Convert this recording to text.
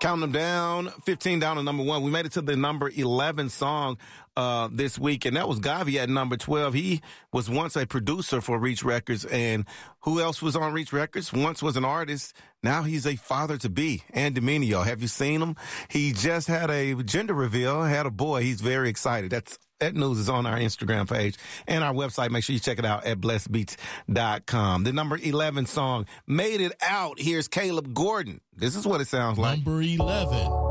Counting them down, 15 down to number 1. We made it to the number 11 song this week, and that was Gavi at number 12. He was once a producer for Reach Records, and who else was on Reach Records? Once was an artist. Now he's a father-to-be. Andy Mineo. Have you seen him? He just had a gender reveal, had a boy. He's very excited. That news is on our Instagram page and our website. Make sure you check it out at blessedbeats.com. The number 11 song made it out. Here's Caleb Gordon. This is what it sounds like. Number 11.